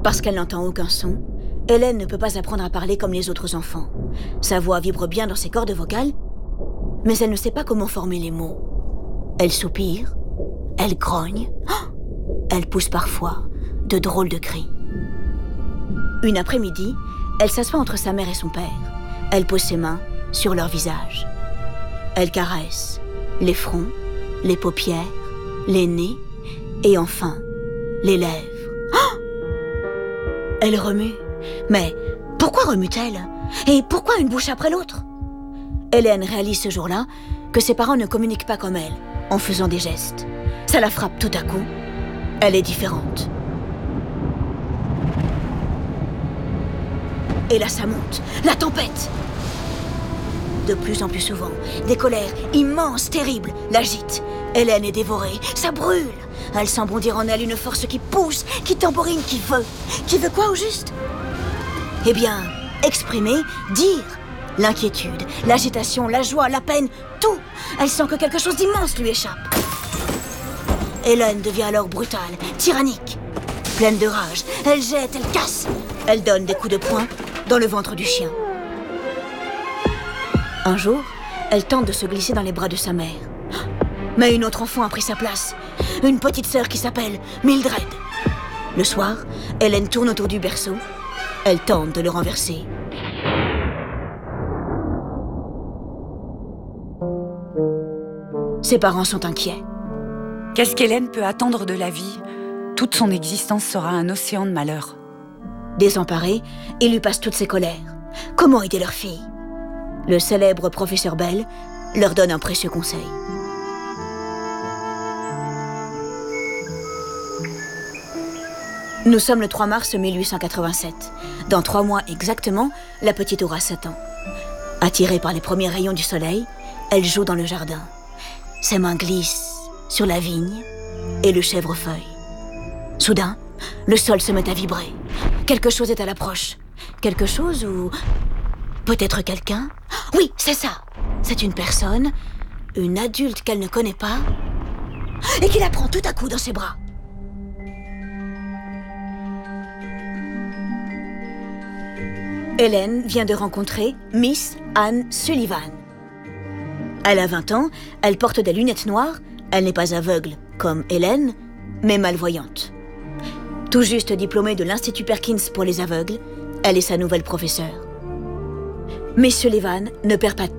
Parce qu'elle n'entend aucun son, Hélène ne peut pas apprendre à parler comme les autres enfants. Sa voix vibre bien dans ses cordes vocales, mais elle ne sait pas comment former les mots. Elle soupire, elle grogne, elle pousse parfois de drôles de cris. Une après-midi, elle s'assoit entre sa mère et son père. Elle pose ses mains sur leur visage. Elle caresse les fronts, les paupières, les nez et enfin les lèvres. Elle remue. Mais pourquoi remue-t-elle? Et pourquoi une bouche après l'autre? Hélène réalise ce jour-là que ses parents ne communiquent pas comme elle, en faisant des gestes. Ça la frappe tout à coup. Elle est différente. Et là, ça monte. La tempête! De plus en plus souvent, des colères immenses, terribles, l'agitent. Hélène est dévorée. Ça brûle. Elle sent bondir en elle une force qui pousse, qui tambourine, qui veut. Qui veut quoi au juste? Eh bien, exprimer, dire. L'inquiétude, l'agitation, la joie, la peine, tout. Elle sent que quelque chose d'immense lui échappe. Hélène devient alors brutale, tyrannique. Pleine de rage, elle jette, elle casse. Elle donne des coups de poing dans le ventre du chien. Un jour, elle tente de se glisser dans les bras de sa mère. Mais une autre enfant a pris sa place. Une petite sœur qui s'appelle Mildred. Le soir, Hélène tourne autour du berceau. Elle tente de le renverser. Ses parents sont inquiets. Qu'est-ce qu'Hélène peut attendre de la vie? Toute son existence sera un océan de malheur. Désemparés, ils lui passent toutes ses colères. Comment aider leur fille? Le célèbre professeur Bell leur donne un précieux conseil. Nous sommes le 3 mars 1887. Dans 3 mois exactement, la petite aura 7 ans. Attirée par les premiers rayons du soleil, elle joue dans le jardin. Ses mains glissent sur la vigne et le chèvrefeuille. Soudain, le sol se met à vibrer. Quelque chose est à l'approche. Quelque chose ou... peut-être quelqu'un? Oui, c'est ça. C'est une personne, une adulte qu'elle ne connaît pas, et qui la prend tout à coup dans ses bras. Hélène vient de rencontrer Miss Anne Sullivan. Elle a 20 ans, elle porte des lunettes noires, elle n'est pas aveugle comme Hélène, mais malvoyante. Tout juste diplômée de l'Institut Perkins pour les aveugles, elle est sa nouvelle professeure. Miss Sullivan ne perd pas de